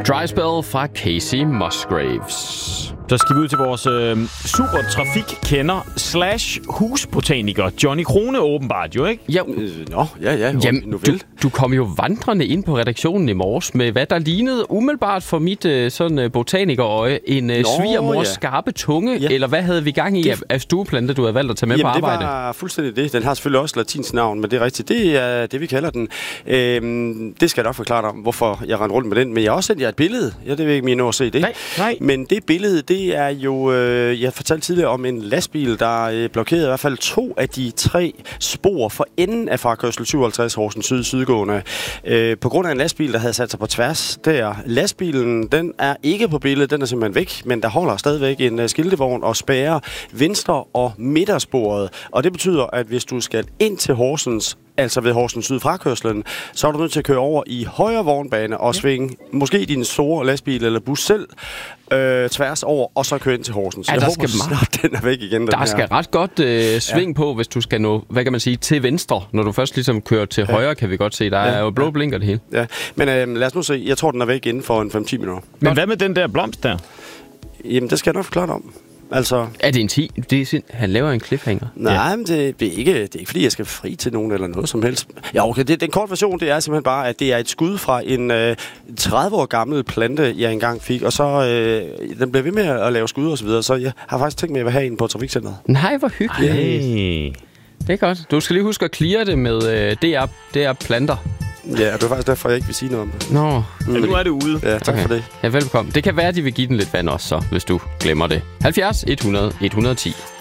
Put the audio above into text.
Dry Spell fra Casey Musgraves. Så skal vi ud til vores super trafikkender / husbotaniker Johnny Krone åbenbart, jo ikke? Ja. Jamen, du kom jo vandrende ind på redaktionen i morges med, hvad der lignede umiddelbart for mit sådan botanikerøje en svigermors skarpe tunge, eller hvad havde vi gang i af stueplanter, du havde valgt at tage med på arbejde? Det var fuldstændig det. Den har selvfølgelig også latinsk navn, men det er rigtigt. Det er det, vi kalder den. Det skal jeg nok forklare dig om, hvorfor jeg rendte rundt med den. Men jeg har også sendt jer et billede. Ja, det vil ikke mine ord at se det. Nej. Men det billede, det er jo... jeg fortalte tidligere om en lastbil, der blokerede i hvert fald 2 af de 3 spor for enden af fartkørsel 57 Horsens sydgående. På grund af en lastbil, der havde sat sig på tværs der. Lastbilen, den er ikke på billedet, den er simpelthen væk, men der holder stadigvæk en skiltevogn og spærrer venstre- og midtersporet. Og det betyder, at hvis du skal ind til Horsens, altså ved Horsens Syd frakørslen, så er du nødt til at køre over i højre vognbane og svinge måske din store lastbil eller bus selv tværs over, og så køre ind til Horsens. Ja, jeg håber snart, den er væk igen. Der skal ret godt sving på, hvis du skal nå, hvad kan man sige, til venstre. Når du først ligesom kører til højre, kan vi godt se, der er jo blå blinker det hele. Ja, men lad os nu se. Jeg tror, den er væk inden for en 5-10 minutter. Men hvad med den der blomst der? Jamen, det skal jeg nok forklare dig om. Altså, er det en 10? Han laver en cliffhanger. Nej, men det er ikke fordi, jeg skal fri til nogen eller noget som helst. Ja, okay, den korte version, det er simpelthen bare, at det er et skud fra en 30 år gammel plante, jeg engang fik, og så den blev ved med at lave skud og så videre, så jeg har faktisk tænkt mig, at jeg vil have en på trafikcenteret. Nej, hvor hyggeligt. Hey. Det er godt. Du skal lige huske at cleare det med DR planter. Ja, det er faktisk derfor, jeg ikke vil sige noget om det. Nå. Ja, nu er det ude. Ja, tak for det. Ja, velkommen. Det kan være, at de vil give den lidt vand også, så, hvis du glemmer det. 70 100 110.